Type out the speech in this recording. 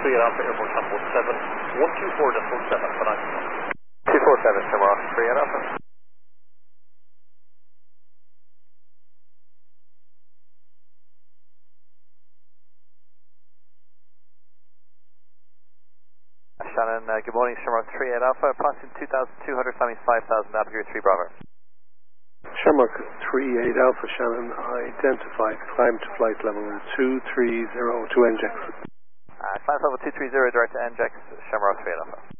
Alpha, Airport Transport 7, 124.7 for 9. 247, Shamrock 3 Alpha. Shannon, good morning, Shamrock 38 Alpha, approaching 2,200, climbing 5,000, Navigator 3 Bravo. Shamrock 38 Alpha, Shannon, identified, climb to flight level 230 to NJAX. Climb level 230, direct to NJAX, Shamrock 38 Alpha.